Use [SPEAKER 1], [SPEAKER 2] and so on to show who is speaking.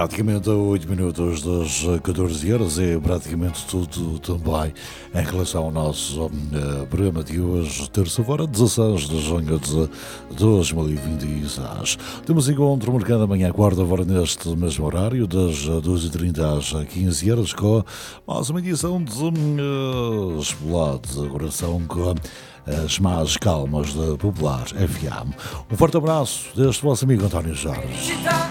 [SPEAKER 1] praticamente a 8 minutos das 14 horas, é praticamente tudo também em relação ao nosso programa de hoje, terça-feira, 16 de junho de 2026. Temos encontro marcado amanhã, quarta-feira, neste mesmo horário, das 12h30 às 15 horas, com mais uma edição de Explode Coração com as mais calmas da Popular FM. Um forte abraço deste vosso amigo António Jorge.